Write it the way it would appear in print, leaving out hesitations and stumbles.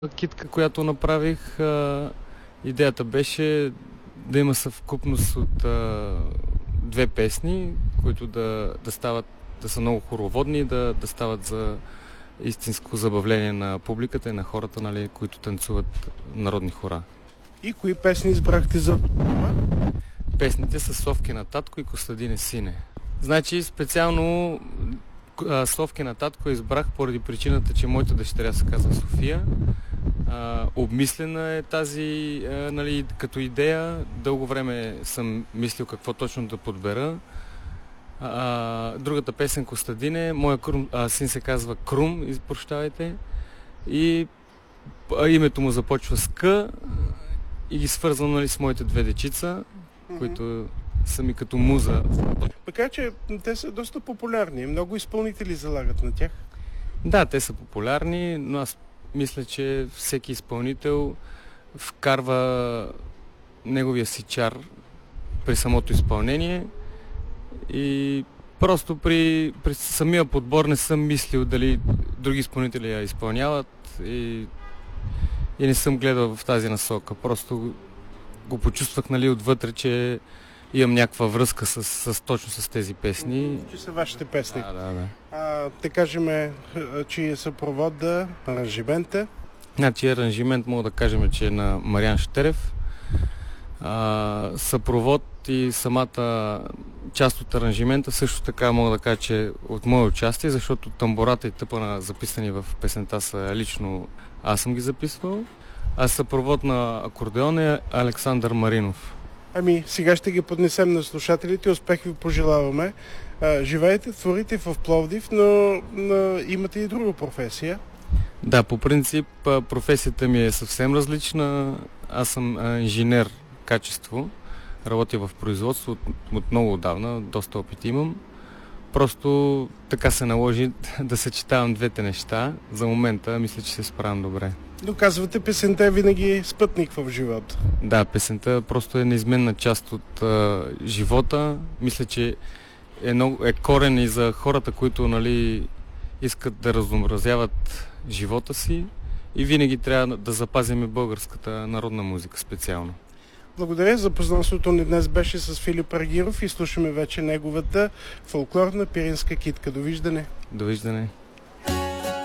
Китка, която направих, идеята беше да има съвкупност от две песни, които да стават, да са много хороводни, да стават за истинско забавление на публиката и на хората, нали, които танцуват народни хора. И кои песни избрахте за това? Песните са Совки на татко и Костадине сине. Значи специално Совки на татко избрах поради причината, че моята дъщеря се казва София. Обмислена е тази, нали, като идея. Дълго време съм мислил какво точно да подбера. Другата песен Костадине, моя син се казва Крум, прощавайте. И името му започва с К и ги свързвам, нали, с моите две дечица, които са ми като муза. Така че те са доста популярни. Много изпълнители залагат на тях. Да, те са популярни, но аз мисля, че всеки изпълнител вкарва неговия си чар при самото изпълнение и просто при самия подбор не съм мислил дали други изпълнители я изпълняват и не съм гледал в тази насока. Просто го почувствах, нали, отвътре, че имам някаква връзка точно с тези песни. Че са вашите песни. Да. Да кажем, че съпровод аранжимента. Значи аранжимент мога да кажем, че е на Мариан Щерев. Съпровод и самата част от аранжимента също така мога да кажа, че от мое участие, защото тамбурата и тъпана записани в песента са лично аз съм ги записвал. А съпровод на акордеон е Александър Маринов. Сега ще ги поднесем на слушателите. Успех ви пожелаваме. Живеете, творите в Пловдив, но имате и друга професия. Да, по принцип професията ми е съвсем различна. Аз съм инженер качество. Работя в производство от много отдавна, доста опит имам. Просто така се наложи да съчетавам двете неща. За момента мисля, че се справям добре. Доказвате, песента е винаги спътник в живота. Да, песента просто е неизменна част от живота. Мисля, че е корен и за хората, които, нали, искат да разнообразяват живота си и винаги трябва да запазим българската народна музика специално. Благодаря. Запознанството ни днес беше с Филип Аргиров и слушаме вече неговата фолклорна пиринска китка. Довиждане! Довиждане!